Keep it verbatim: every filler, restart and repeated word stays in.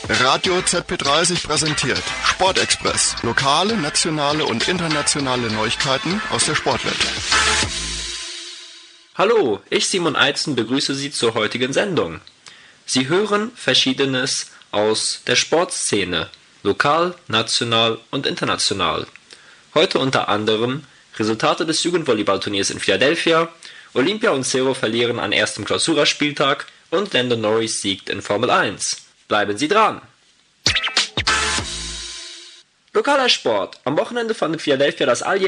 Radio Z P dreißig präsentiert Sportexpress. Lokale, nationale und internationale Neuigkeiten aus der Sportwelt. Hallo, ich Simon Eitzen begrüße Sie zur heutigen Sendung. Sie hören Verschiedenes aus der Sportszene, lokal, national und international. Heute unter anderem Resultate des Jugendvolleyballturniers in Philadelphia, Olympia und Cerro verlieren an erstem Clausura-Spieltag und Lando Norris siegt in Formel eins. Bleiben Sie dran! Lokaler Sport. Am Wochenende fand in Philadelphia das